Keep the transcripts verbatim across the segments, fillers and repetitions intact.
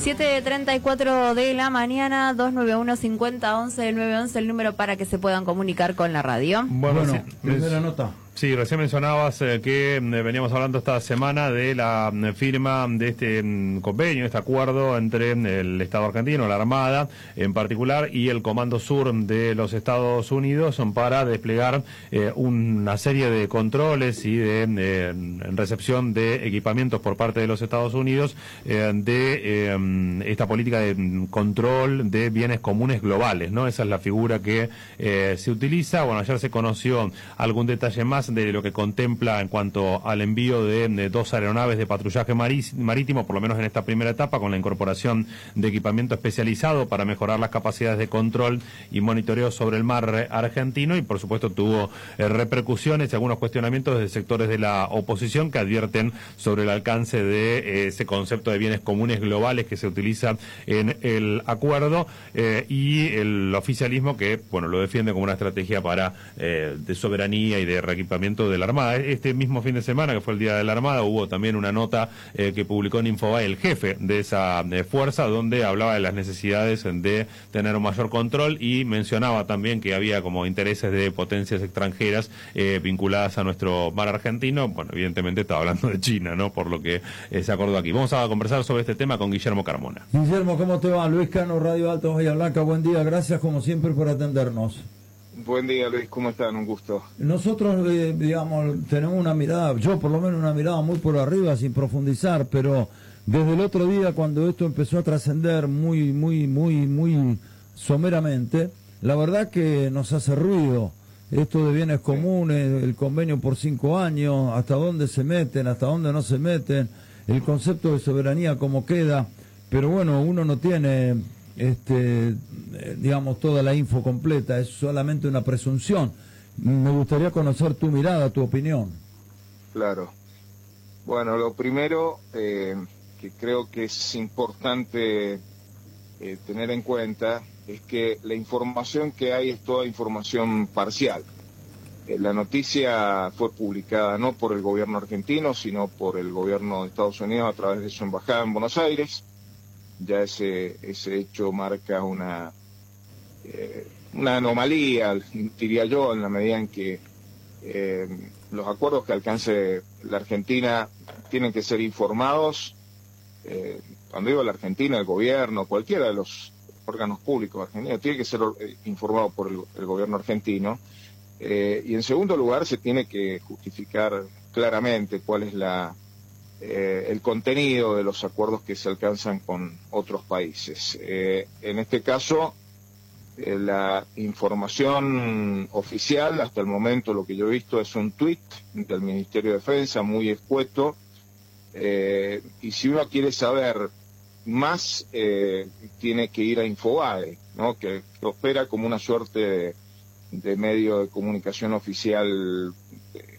siete treinta y cuatro de la mañana, dos nueve uno, cincuenta once, el nueve once, el número para que se puedan comunicar con la radio. Bueno, Bueno, sí, primera nota. Sí, recién mencionabas eh, que eh, veníamos hablando esta semana de la eh, firma de este mm, convenio, este acuerdo entre el Estado argentino, la Armada en particular, y el Comando Sur de los Estados Unidos para desplegar eh, una serie de controles y de eh, recepción de equipamientos por parte de los Estados Unidos eh, de eh, esta política de control de bienes comunes globales, ¿no? Esa es la figura que eh, se utiliza. Bueno, ayer se conoció algún detalle más de lo que contempla en cuanto al envío de, de dos aeronaves de patrullaje marítimo, por lo menos en esta primera etapa, con la incorporación de equipamiento especializado para mejorar las capacidades de control y monitoreo sobre el mar argentino, y por supuesto tuvo eh, repercusiones y algunos cuestionamientos de sectores de la oposición que advierten sobre el alcance de eh, ese concepto de bienes comunes globales que se utiliza en el acuerdo, eh, y el oficialismo que, bueno, lo defiende como una estrategia para eh, de soberanía y de reequipamiento de la Armada. Este mismo fin de semana, que fue el Día de la Armada, hubo también una nota eh, que publicó en Infobae el jefe de esa eh, fuerza, donde hablaba de las necesidades de tener un mayor control y mencionaba también que había como intereses de potencias extranjeras eh, vinculadas a nuestro mar argentino. Bueno, evidentemente estaba hablando de China, ¿no? Por lo que eh, se acordó aquí. Vamos a conversar sobre este tema con Guillermo Carmona. Guillermo, ¿cómo te va? Luis Cano, Radio Alto Bahía Blanca, buen día, gracias como siempre por atendernos. Buen día, Luis, ¿cómo están? Un gusto. Nosotros, eh, digamos, tenemos una mirada, yo por lo menos una mirada muy por arriba, sin profundizar, pero desde el otro día, cuando esto empezó a trascender muy, muy, muy, muy someramente, la verdad que nos hace ruido esto de bienes comunes, el convenio por cinco años, hasta dónde se meten, hasta dónde no se meten, el concepto de soberanía cómo queda, pero bueno, uno no tiene... este digamos toda la info completa, es solamente una presunción. Me gustaría conocer tu mirada, tu opinión. Claro. Bueno, lo primero eh, que creo que es importante eh, tener en cuenta es que la información que hay es toda información parcial. Eh, la noticia fue publicada no por el gobierno argentino, sino por el gobierno de Estados Unidos a través de su embajada en Buenos Aires. Ya ese ese hecho marca una eh, una anomalía, diría yo, en la medida en que eh, los acuerdos que alcance la Argentina tienen que ser informados. Eh, cuando digo la Argentina, el gobierno, cualquiera de los órganos públicos argentinos, tiene que ser eh, informado por el, el gobierno argentino. Eh, y en segundo lugar, se tiene que justificar claramente cuál es la Eh, el contenido de los acuerdos que se alcanzan con otros países. Eh, en este caso, eh, la información oficial, hasta el momento lo que yo he visto es un tuit del Ministerio de Defensa muy escueto, eh, y si uno quiere saber más, eh, tiene que ir a Infobae, ¿no? que, que opera como una suerte de, de medio de comunicación oficial de,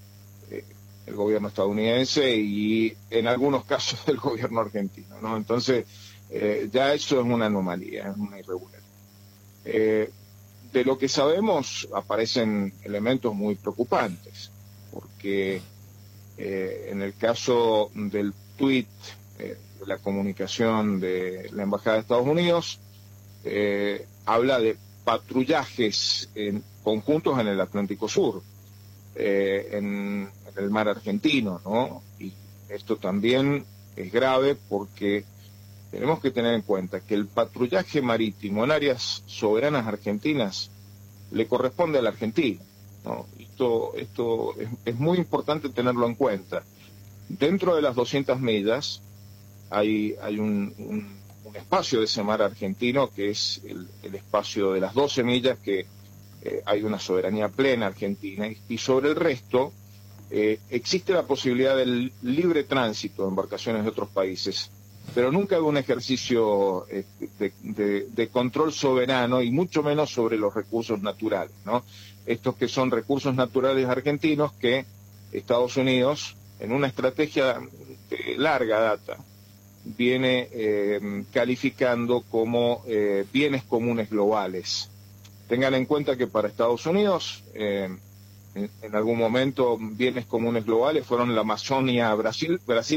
el gobierno estadounidense y en algunos casos del gobierno argentino, ¿no? Entonces, eh, ya eso es una anomalía, es una irregularidad. Eh, de lo que sabemos, aparecen elementos muy preocupantes, porque eh, en el caso del tuit, eh, de la comunicación de la Embajada de Estados Unidos, eh, habla de patrullajes en, conjuntos en el Atlántico Sur, eh, en el mar argentino, ¿no? Y esto también es grave porque tenemos que tener en cuenta que el patrullaje marítimo en áreas soberanas argentinas le corresponde a la Argentina, ¿no? Esto, esto es, es muy importante tenerlo en cuenta. Dentro de las doscientas millas hay, hay un, un, un espacio de ese mar argentino que es el, el espacio de las doce millas que eh, hay una soberanía plena argentina, y, y sobre el resto Eh, existe la posibilidad del libre tránsito de embarcaciones de otros países, pero nunca de un ejercicio eh, de, de, de control soberano y mucho menos sobre los recursos naturales, ¿no? Estos que son recursos naturales argentinos que Estados Unidos, en una estrategia de larga data, viene eh, calificando como eh, bienes comunes globales. Tengan en cuenta que para Estados Unidos eh, en, en algún momento bienes comunes globales fueron la Amazonia Brasil, Brasil